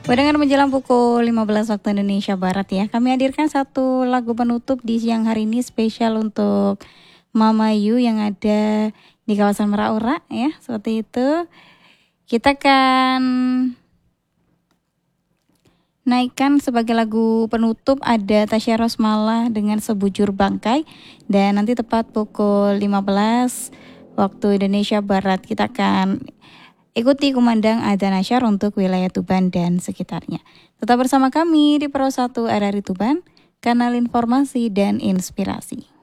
Pendengar menjelang pukul 15 waktu Indonesia Barat ya, kami hadirkan satu lagu penutup di siang hari ini spesial untuk Mama Yu yang ada di kawasan Merak-Urak ya, seperti itu. Kita akan naikkan sebagai lagu penutup ada Tasya Rosmala dengan Sebujur Bangkai, dan nanti tepat pukul 15 waktu Indonesia Barat kita akan ikuti kumandang adzan asyar untuk wilayah Tuban dan sekitarnya. Tetap bersama kami di Pro 1 RRI Tuban, kanal informasi dan inspirasi.